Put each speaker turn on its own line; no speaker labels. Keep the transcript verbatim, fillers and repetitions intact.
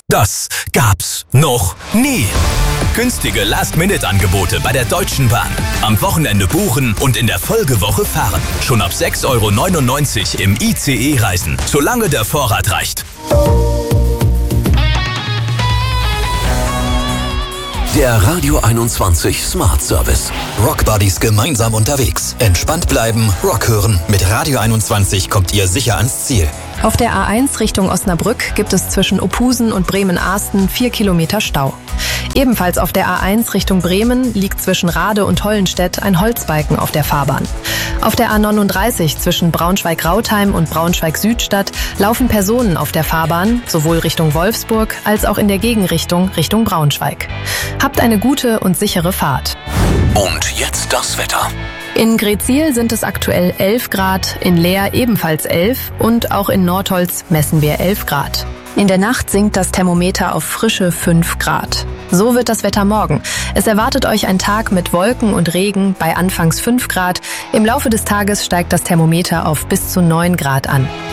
Das gab's noch nie. Günstige Last-Minute-Angebote bei der Deutschen Bahn. Am Wochenende buchen und in der Folgewoche fahren. Schon ab sechs Euro neunundneunzig im I C E reisen, solange der Vorrat reicht.
Der Radio einundzwanzig Smart Service. Rockbuddies gemeinsam unterwegs. Entspannt bleiben, Rock hören. Mit Radio einundzwanzig kommt ihr sicher ans Ziel.
Auf der A eins Richtung Osnabrück gibt es zwischen Ophusen und Bremen-Ahsten vier Kilometer Stau. Ebenfalls auf der A eins Richtung Bremen liegt zwischen Rade und Hollenstedt ein Holzbalken auf der Fahrbahn. Auf der A neununddreißig zwischen Braunschweig-Rautheim und Braunschweig-Südstadt laufen Personen auf der Fahrbahn, sowohl Richtung Wolfsburg als auch in der Gegenrichtung Richtung Braunschweig. Habt eine gute und sichere Fahrt.
Und jetzt das Wetter.
In Greetsiel sind es aktuell elf Grad, in Leer ebenfalls elf und auch in Nordholz messen wir elf Grad. In der Nacht sinkt das Thermometer auf frische fünf Grad. So wird das Wetter morgen. Es erwartet euch ein Tag mit Wolken und Regen bei anfangs fünf Grad. Im Laufe des Tages steigt das Thermometer auf bis zu neun Grad an.